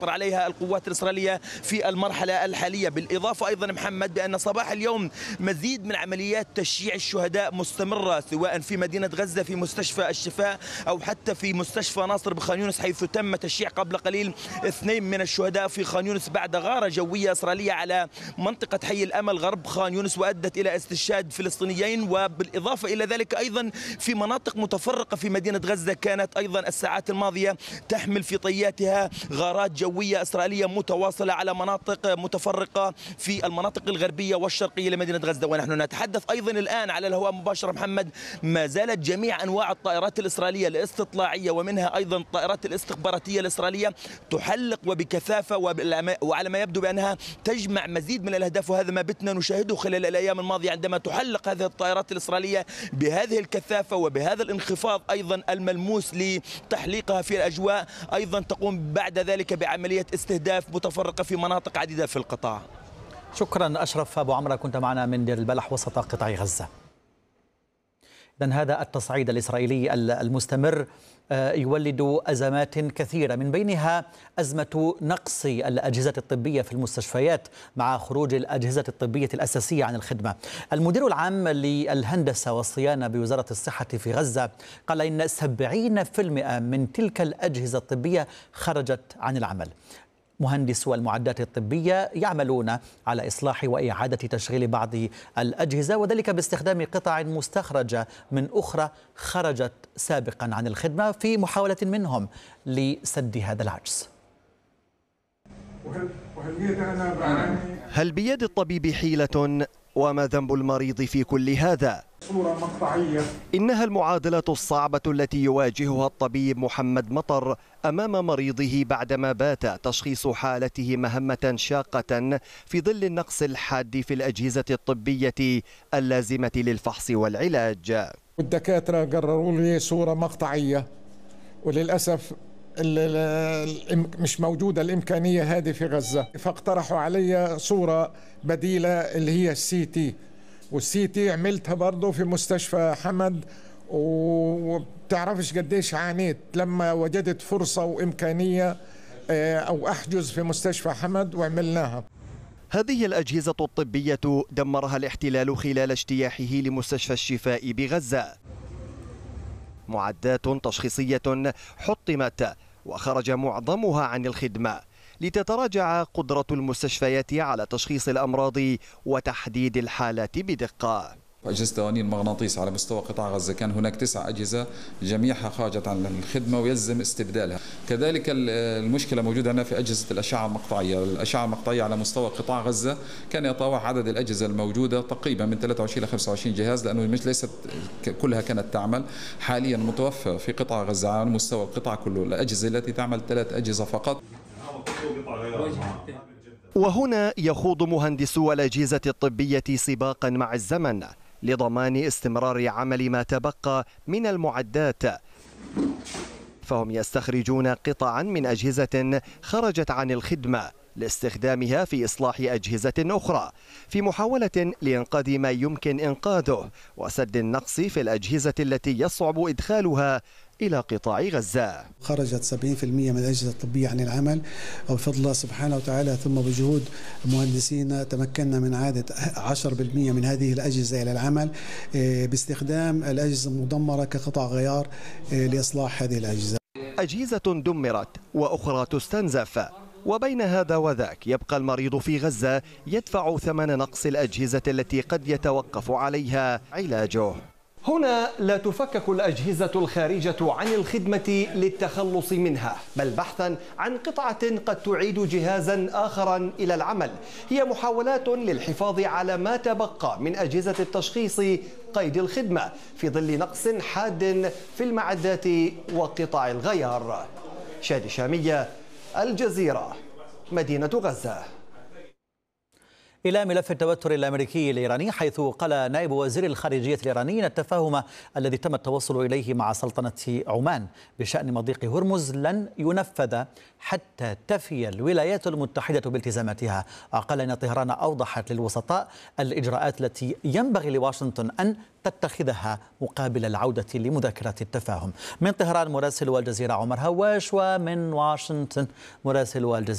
عليها القوات الإسرائيلية في المرحلة الحالية. بالإضافة أيضا محمد بأن صباح اليوم مزيد من عمليات تشييع الشهداء مستمرة، سواء في مدينة غزة في مستشفى الشفاء أو حتى في مستشفى ناصر بخان يونس، حيث تم تشييع قبل قليل 2 من الشهداء في خان يونس بعد غارة جوية إسرائيلية على منطقة حي الأمل غرب خان يونس، وأدت إلى استشهاد فلسطينيين. وبالإضافة إلى ذلك أيضا في مناطق متفرقة في مدينة غزة كانت أيضا الساعات الماضية تحمل في طياتها غارات جوية إسرائيلية متواصلة على مناطق متفرقة في المناطق الغربية والشرقية لمدينة غزة. ونحن نتحدث أيضا الآن على الهواء مباشرة محمد، ما زالت جميع أنواع الطائرات الإسرائيلية الاستطلاعية ومنها أيضا الطائرات الاستخباراتية الإسرائيلية تحلق وبكثافة، وعلى ما يبدو بأنها تجمع مزيد من الأهداف. وهذا ما بتنا نشاهده خلال الأيام الماضية عندما تحلق هذه الطائرات الإسرائيلية بهذه الكثافة وبهذا الانخفاض أيضا الملموس لتحليقها في الأجواء. أيضا تقوم بعد ذلك بعملية استهداف متفرقة في مناطق عديدة في القطاع. شكرا أشرف أبو عمرة، كنت معنا من دير البلح وسط قطاع غزة. إذن هذا التصعيد الإسرائيلي المستمر يولد أزمات كثيرة، من بينها أزمة نقص الأجهزة الطبية في المستشفيات مع خروج الأجهزة الطبية الأساسية عن الخدمة. المدير العام للهندسة والصيانة بوزارة الصحة في غزة قال إن 70% من تلك الأجهزة الطبية خرجت عن العمل. مهندسو المعدات الطبية يعملون على إصلاح وإعادة تشغيل بعض الأجهزة، وذلك باستخدام قطع مستخرجة من أخرى خرجت سابقا عن الخدمة في محاولة منهم لسد هذا العجز. هل بيد الطبيب حيلة؟ وما ذنب المريض في كل هذا؟ صورة مقطعية. إنها المعادلة الصعبة التي يواجهها الطبيب محمد مطر أمام مريضه بعدما بات تشخيص حالته مهمة شاقة في ظل النقص الحاد في الأجهزة الطبية اللازمة للفحص والعلاج. والدكاترة قرروا لي صورة مقطعية، وللأسف مش موجودة الإمكانية هذه في غزة، فاقترحوا علي صورة بديلة اللي هي السي تي، والسي تي عملتها برضه في مستشفى حمد، وبتعرفش قديش عانيت لما وجدت فرصة وإمكانية أو أحجز في مستشفى حمد وعملناها. هذه الأجهزة الطبية دمرها الاحتلال خلال اجتياحه لمستشفى الشفاء بغزة. معدات تشخيصية حطمت وخرج معظمها عن الخدمة لتتراجع قدرة المستشفيات على تشخيص الأمراض وتحديد الحالات بدقة. أجهزة توانين المغناطيس على مستوى قطاع غزة كان هناك 9 أجهزة جميعها خرجت عن الخدمة ويلزم استبدالها. كذلك المشكلة موجودة هنا في أجهزة الأشعة المقطعية. الأشعة المقطعية على مستوى قطاع غزة كان يتراوح عدد الأجهزة الموجودة تقريبا من 23 إلى 25 جهاز، لأنه مش ليست كلها كانت تعمل. حاليا متوفر في قطاع غزة على مستوى القطاع كله الأجهزة التي تعمل 3 أجهزة فقط. وهنا يخوض مهندسو الأجهزة الطبية سباقا مع الزمن لضمان استمرار عمل ما تبقى من المعدات، فهم يستخرجون قطعا من أجهزة خرجت عن الخدمة لاستخدامها في إصلاح أجهزة أخرى في محاولة لإنقاذ ما يمكن إنقاذه وسد النقص في الأجهزة التي يصعب إدخالها إلى قطاع غزة. خرجت 70% من الأجهزة الطبية عن العمل، وبفضل الله سبحانه وتعالى ثم بجهود مهندسينا تمكنا من إعادة 10% من هذه الأجهزة إلى العمل باستخدام الأجهزة المدمرة كقطع غيار لإصلاح هذه الأجهزة. أجهزة دمرت وأخرى تستنزف، وبين هذا وذاك يبقى المريض في غزة يدفع ثمن نقص الأجهزة التي قد يتوقف عليها علاجه. هنا لا تفكك الأجهزة الخارجة عن الخدمة للتخلص منها، بل بحثا عن قطعة قد تعيد جهازا آخرا إلى العمل. هي محاولات للحفاظ على ما تبقى من أجهزة التشخيص قيد الخدمة في ظل نقص حاد في المعدات وقطع الغيار. شادي شامية، الجزيرة، مدينة غزة. إلى ملف التوتر الأمريكي الإيراني، حيث قال نائب وزير الخارجية الإيراني أن التفاهم الذي تم التوصل إليه مع سلطنة عمان بشأن مضيق هرمز لن ينفذ حتى تفي الولايات المتحدة بالتزاماتها. قال إن طهران أوضحت للوسطاء الإجراءات التي ينبغي لواشنطن أن تتخذها مقابل العودة لمذاكرة التفاهم. من طهران مراسل الجزيرة عمر هواش، ومن واشنطن مراسل الجزيرة